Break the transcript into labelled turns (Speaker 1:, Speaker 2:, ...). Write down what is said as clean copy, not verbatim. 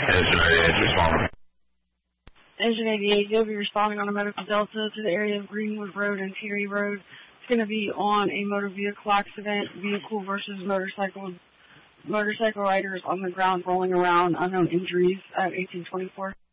Speaker 1: Engine 88, responding.
Speaker 2: Engine 88, you'll be responding on a medical delta to the area of Greenwood Road and Terry Road. It's going to be on a motor vehicle accident, vehicle versus motorcycle riders on the ground rolling around, unknown injuries at 1824.